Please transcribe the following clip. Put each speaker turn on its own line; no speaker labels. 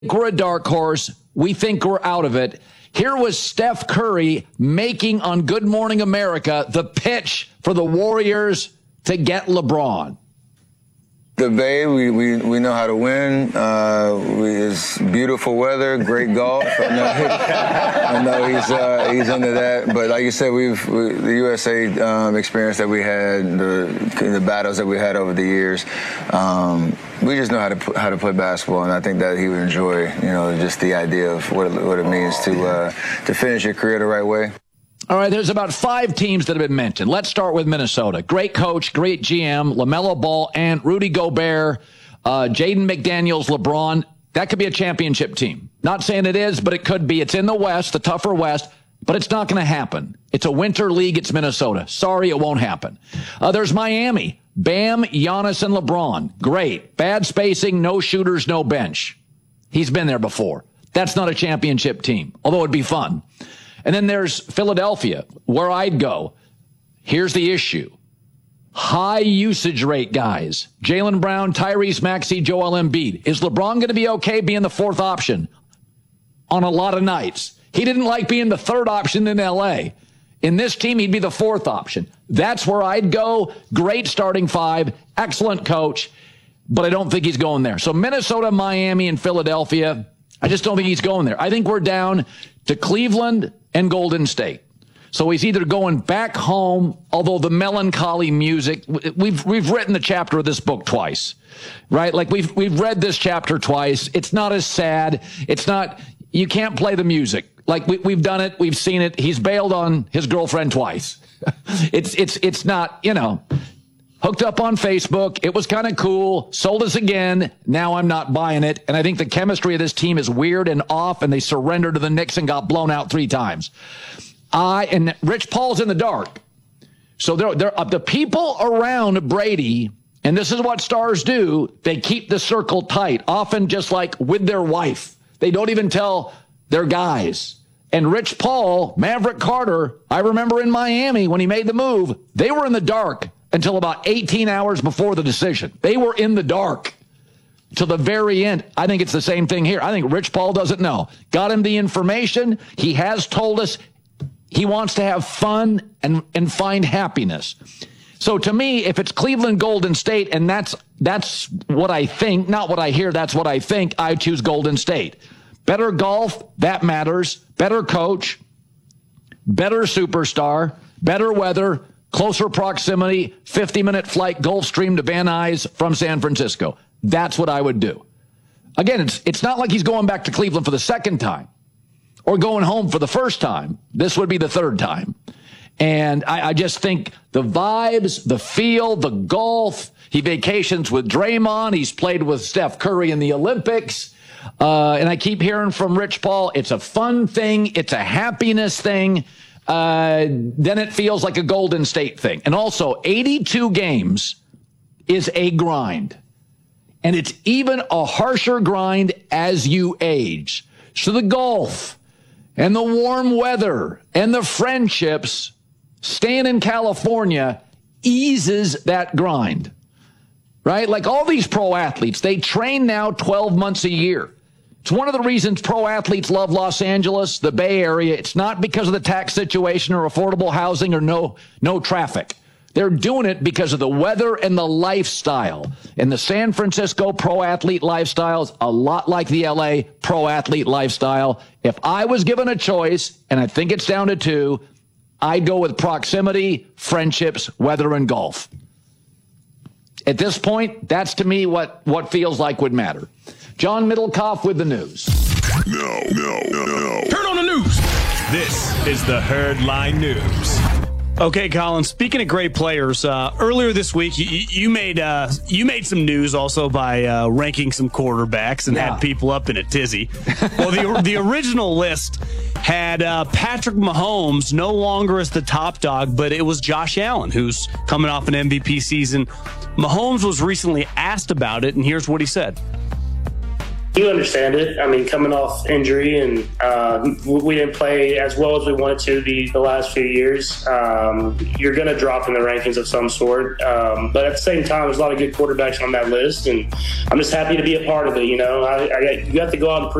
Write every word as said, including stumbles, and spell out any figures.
we're a dark horse. We think we're out of it. Here was Steph Curry making on Good Morning America the pitch for the Warriors to get LeBron.
The Bay, we, we, we know how to win. Uh, we, it's beautiful weather, great golf. I know, I know he's uh, he's into that. But like you said, we've we, the U S A um, experience that we had, the the battles that we had over the years. Um, we just know how to how to play basketball, and I think that he would enjoy, you know, just the idea of what it, what it means to uh, to finish your career the right way.
All right, there's about five teams that have been mentioned. Let's start with Minnesota. Great coach, great G M, LaMelo Ball, and Rudy Gobert, uh, Jaden McDaniels, LeBron. That could be a championship team. Not saying it is, but it could be. It's in the West, the tougher West, but it's not going to happen. It's a winter league. It's Minnesota. Sorry, it won't happen. Uh, there's Miami. Bam, Giannis, and LeBron. Great. Bad spacing, no shooters, no bench. He's been there before. That's not a championship team, although it'd be fun. And then there's Philadelphia, where I'd go. Here's the issue. High usage rate guys. Jaylen Brown, Tyrese Maxey, Joel Embiid. Is LeBron going to be okay being the fourth option on a lot of nights? He didn't like being the third option in L A. In this team, he'd be the fourth option. That's where I'd go. Great starting five. Excellent coach. But I don't think he's going there. So Minnesota, Miami, and Philadelphia, I just don't think he's going there. I think we're down to Cleveland and Golden State. So he's either going back home, although the melancholy music, we've we've written the chapter of this book twice, right? Like we've we've read this chapter twice. It's not as sad. It's not, you can't play the music. Like we, we've done it. We've seen it. He's bailed on his girlfriend twice. it's it's it's not, you know, hooked up on Facebook. It was kind of cool. Sold us again. Now I'm not buying it. And I think the chemistry of this team is weird and off, and they surrendered to the Knicks and got blown out three times. I and Rich Paul's in the dark. So they're, they're uh, the people around Brady, and this is what stars do, they keep the circle tight, often just like with their wife. They don't even tell their guys. And Rich Paul, Maverick Carter, I remember in Miami when he made the move, they were in the dark until about eighteen hours before the decision. They were in the dark till the very end. I think it's the same thing here. I think Rich Paul doesn't know. Got him the information. He has told us he wants to have fun and, and find happiness. So to me, if it's Cleveland, Golden State, and that's that's what I think, not what I hear, that's what I think, I choose Golden State. Better golf, that matters. Better coach, better superstar, better weather, closer proximity, fifty-minute flight Gulfstream to Van Nuys from San Francisco. That's what I would do. Again, it's it's not like he's going back to Cleveland for the second time or going home for the first time. This would be the third time. And I, I just think the vibes, the feel, the golf, he vacations with Draymond. He's played with Steph Curry in the Olympics. Uh, and I keep hearing from Rich Paul, it's a fun thing. It's a happiness thing. Uh, then it feels like a Golden State thing. And also, eighty-two games is a grind. And it's even a harsher grind as you age. So the golf and the warm weather and the friendships, staying in California eases that grind, right? Like all these pro athletes, they train now twelve months a year. It's one of the reasons pro athletes love Los Angeles, the Bay Area. It's not because of the tax situation or affordable housing or no, no traffic. They're doing it because of the weather and the lifestyle. And the San Francisco pro athlete lifestyle is a lot like the L A pro athlete lifestyle. If I was given a choice, and I think it's down to two, I'd go with proximity, friendships, weather, and golf. At this point, that's to me what, what feels like would matter. John Middlecoff with the news.
No, no, no, no.
Turn on the news. This is the Herdline News.
Okay, Colin, speaking of great players, uh, earlier this week, you, you made uh, you made some news also by uh, ranking some quarterbacks and yeah. had people up in a tizzy. Well, the, the original list had uh, Patrick Mahomes no longer as the top dog, but it was Josh Allen, who's coming off an M V P season. Mahomes was recently asked about it, and here's what he said.
You understand it. I mean, coming off injury and uh, we didn't play as well as we wanted to the, the last few years. Um, you're going to drop in the rankings of some sort. Um, but at the same time, there's a lot of good quarterbacks on that list, and I'm just happy to be a part of it. You know, I, I got, you got to go out and